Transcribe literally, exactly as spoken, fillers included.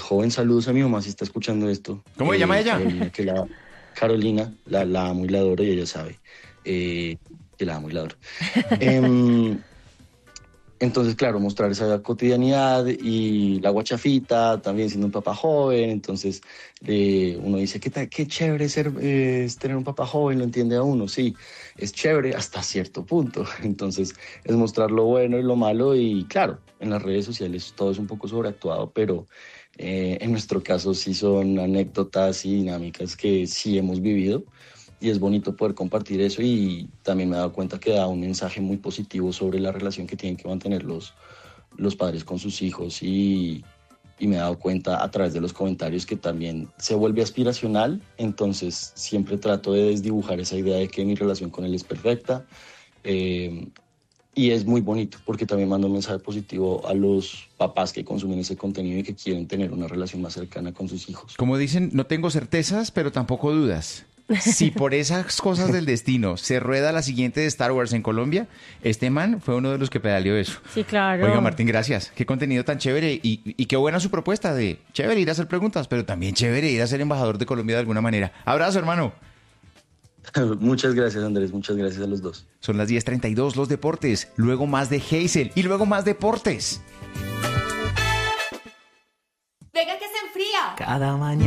joven, saludos a mi mamá si está escuchando esto. ¿Cómo se Eh, llama ella? Carolina, que la, Carolina, la, la amo y la adoro y ella sabe eh, que la amo y la adoro. Em, entonces, claro, mostrar esa cotidianidad y la guachafita, también siendo un papá joven. Entonces, eh, uno dice, ¿qué, ta- qué chévere ser, eh, es tener un papá joven, lo entiende a uno. Sí, es chévere hasta cierto punto. Entonces, es mostrar lo bueno y lo malo. Y claro, en las redes sociales todo es un poco sobreactuado, pero eh, en nuestro caso sí son anécdotas y dinámicas que sí hemos vivido y es bonito poder compartir eso y también me he dado cuenta que da un mensaje muy positivo sobre la relación que tienen que mantener los, los padres con sus hijos y, y me he dado cuenta a través de los comentarios que también se vuelve aspiracional, entonces siempre trato de desdibujar esa idea de que mi relación con él es perfecta eh, y es muy bonito porque también manda un mensaje positivo a los papás que consumen ese contenido y que quieren tener una relación más cercana con sus hijos. Como dicen, no tengo certezas, pero tampoco dudas. Si por esas cosas del destino se rueda la siguiente de Star Wars en Colombia, este man fue uno de los que pedaleó eso. Sí, claro. Oiga, Martín, gracias. Qué contenido tan chévere y, y qué buena su propuesta de chévere ir a hacer preguntas, pero también chévere ir a ser embajador de Colombia de alguna manera. Abrazo, hermano. Muchas gracias, Andrés, muchas gracias a los dos. Son las diez treinta y dos, los deportes, luego más de Hazel y luego más deportes. Venga que se enfría. Cada mañana.